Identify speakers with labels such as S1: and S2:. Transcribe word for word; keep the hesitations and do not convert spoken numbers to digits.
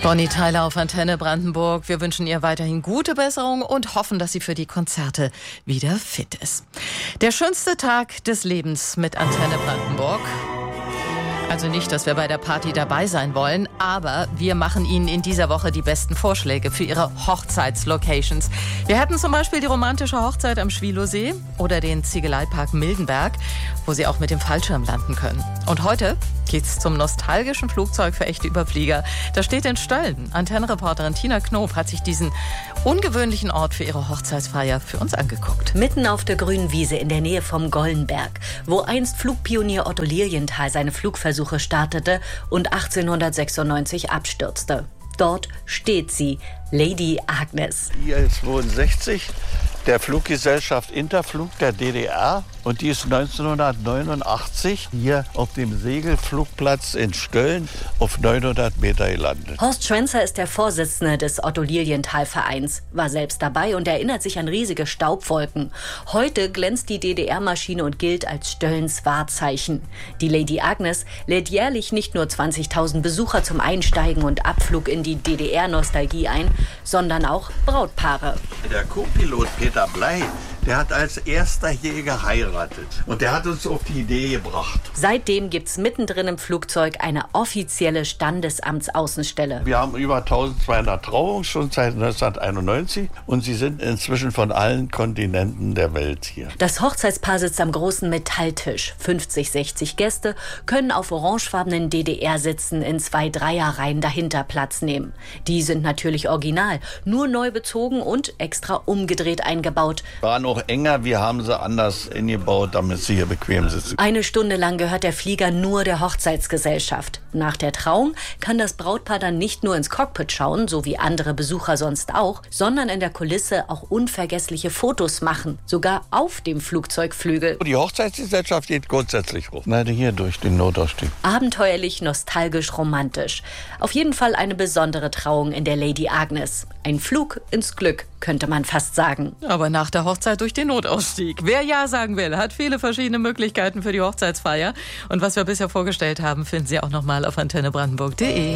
S1: Bonnie Tyler auf Antenne Brandenburg. Wir wünschen ihr weiterhin gute Besserung und hoffen, dass sie für die Konzerte wieder fit ist. Der schönste Tag des Lebens mit Antenne Brandenburg. Also nicht, dass wir bei der Party dabei sein wollen, aber wir machen Ihnen in dieser Woche die besten Vorschläge für Ihre Hochzeitslocations. Wir hätten zum Beispiel die romantische Hochzeit am Schwilosee oder den Ziegeleipark Mildenberg, wo Sie auch mit dem Fallschirm landen können. Und heute geht's zum nostalgischen Flugzeug für echte Überflieger. Das steht in Stölln. Antenne-Reporterin Tina Knof hat sich diesen ungewöhnlichen Ort für ihre Hochzeitsfeier für uns angeguckt.
S2: Mitten auf der grünen Wiese in der Nähe vom Gollenberg, wo einst Flugpionier Otto Lilienthal seine Flugversuche startete und achtzehnhundertsechsundneunzig abstürzte. Dort steht sie, Lady Agnes.
S3: I L zweiundsechzig, der Fluggesellschaft Interflug der D D R. Und die ist neunzehnhundertneunundachtzig hier auf dem Segelflugplatz in Stölln auf neunhundert Meter gelandet.
S2: Horst Schwenzer ist der Vorsitzende des Otto Lilienthal Vereins, war selbst dabei und erinnert sich an riesige Staubwolken. Heute glänzt die D D R-Maschine und gilt als Stöllns Wahrzeichen. Die Lady Agnes lädt jährlich nicht nur zwanzigtausend Besucher zum Einsteigen und Abflug in die D D R-Nostalgie ein, sondern auch Brautpaare.
S3: Der Co-Pilot Peter Bley, der hat als erster hier geheiratet und der hat uns auf die Idee gebracht.
S2: Seitdem gibt's mittendrin im Flugzeug eine offizielle Standesamtsaußenstelle.
S3: Wir haben über eintausendzweihundert Trauungen schon seit neunzehnhunderteinundneunzig und sie sind inzwischen von allen Kontinenten der Welt hier.
S2: Das Hochzeitspaar sitzt am großen Metalltisch. fünfzig, sechzig Gäste können auf orangefarbenen D D R-Sitzen in zwei Dreierreihen dahinter Platz nehmen. Die sind natürlich original, nur neu bezogen und extra umgedreht eingebaut.
S3: War noch enger, wir haben sie anders eingebaut, damit sie hier bequem sitzen.
S2: Eine Stunde lang gehört der Flieger nur der Hochzeitsgesellschaft. Nach der Trauung kann das Brautpaar dann nicht nur ins Cockpit schauen, so wie andere Besucher sonst auch, sondern in der Kulisse auch unvergessliche Fotos machen, sogar auf dem Flugzeugflügel.
S3: Die Hochzeitsgesellschaft geht grundsätzlich hoch. Nein, hier durch den Notausstieg.
S2: Abenteuerlich, nostalgisch, romantisch. Auf jeden Fall eine besondere Trauung in der Lady Agnes. Ein Flug ins Glück, könnte man fast sagen.
S1: Aber nach der Hochzeit durch den Notausstieg. Wer Ja sagen will, hat viele verschiedene Möglichkeiten für die Hochzeitsfeier. Und was wir bisher vorgestellt haben, finden Sie auch noch mal auf antenne brandenburg punkt de.